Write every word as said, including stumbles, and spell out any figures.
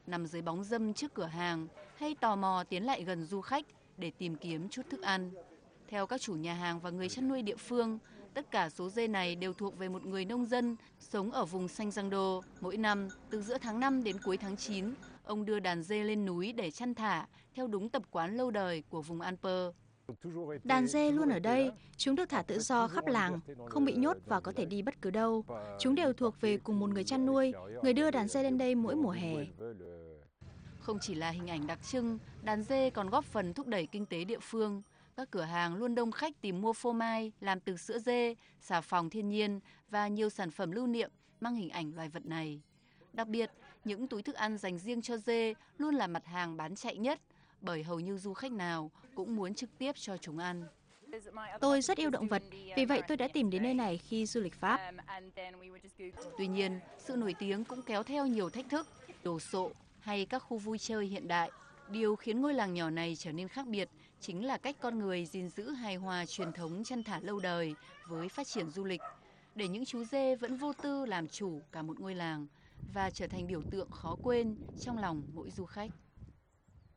nằm dưới bóng râm trước cửa hàng hay tò mò tiến lại gần du khách để tìm kiếm chút thức ăn. Theo các chủ nhà hàng và người chăn nuôi địa phương, tất cả số dê này đều thuộc về một người nông dân sống ở vùng Xanh Giang Đô. Mỗi năm, từ giữa tháng năm đến cuối tháng chín, ông đưa đàn dê lên núi để chăn thả theo đúng tập quán lâu đời của vùng Alper. Đàn dê luôn ở đây, chúng được thả tự do khắp làng, không bị nhốt và có thể đi bất cứ đâu. Chúng đều thuộc về cùng một người chăn nuôi, người đưa đàn dê lên đây mỗi mùa hè. Không chỉ là hình ảnh đặc trưng, đàn dê còn góp phần thúc đẩy kinh tế địa phương. Các cửa hàng luôn đông khách tìm mua phô mai làm từ sữa dê, xà phòng thiên nhiên và nhiều sản phẩm lưu niệm mang hình ảnh loài vật này. Đặc biệt, những túi thức ăn dành riêng cho dê luôn là mặt hàng bán chạy nhất, bởi hầu như du khách nào cũng muốn trực tiếp cho chúng ăn. Tôi rất yêu động vật, vì vậy tôi đã tìm đến nơi này khi du lịch Pháp. Tuy nhiên, sự nổi tiếng cũng kéo theo nhiều thách thức, đồ sộ hay các khu vui chơi hiện đại. Điều khiến ngôi làng nhỏ này trở nên khác biệt chính là cách con người gìn giữ hài hòa truyền thống chăn thả lâu đời với phát triển du lịch, để những chú dê vẫn vô tư làm chủ cả một ngôi làng và trở thành biểu tượng khó quên trong lòng mỗi du khách.